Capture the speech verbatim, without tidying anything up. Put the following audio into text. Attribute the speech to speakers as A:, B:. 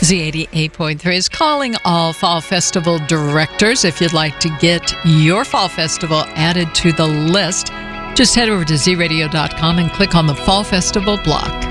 A: Z eighty-eight point three is calling all Fall Festival directors. If you'd like to get your Fall Festival added to the list, just head over to z radio dot com and click on the Fall Festival block.